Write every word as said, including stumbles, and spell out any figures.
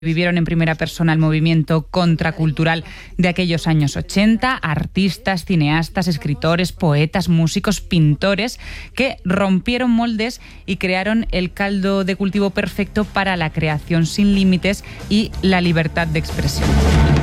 Vivieron en primera persona el movimiento contracultural de aquellos años ochenta, artistas, cineastas, escritores, poetas, músicos, pintores, que rompieron moldes y crearon el caldo de cultivo perfecto para la creación sin límites y la libertad de expresión.